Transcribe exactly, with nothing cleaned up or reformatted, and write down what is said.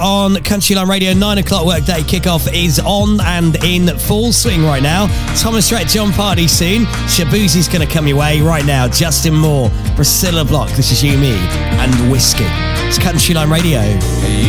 on Countryline Radio. Nine o'clock workday kickoff is on and in full swing right now. Thomas Rhett, John Party soon. Shabuzi's going to come your way right now. Justin Moore, Priscilla Block, This Is You, Me, and Whiskey. It's Countryline Radio.